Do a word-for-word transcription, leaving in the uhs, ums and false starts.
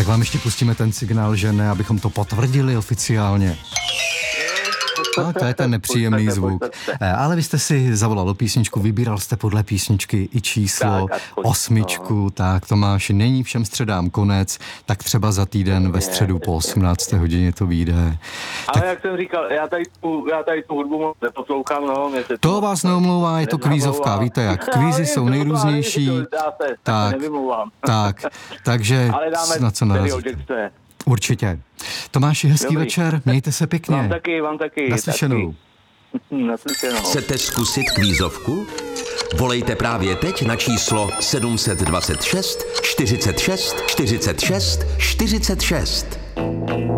Tak vám ještě pustíme ten signál, že ne, abychom to potvrdili oficiálně. No, to je ten nepříjemný zvuk. Ale vy jste si zavolal písničku, vybíral jste podle písničky i číslo, tak, osmičku, no. Tak Tomáši, není všem středám konec, tak třeba za týden ve středu po osmnácté hodině to vyjde. Ale tak... jak jsem říkal, já tady tu, já tady tu hudbu moc neposlouchám, no. Mě se to vás neomlouvá, je to kvízovka, víte jak, kvízy jsou nejrůznější. Tak, tak, takže na co narazíte. Určitě. Tomáši, hezký Dobrý. večer, mějte se pěkně. Vám taky, vám taky. Naslyšenou. Naslyšenou. Chcete zkusit kvízovku? Volejte právě teď na číslo sedm set dvacet šest čtyřicet šest čtyřicet šest čtyřicet šest.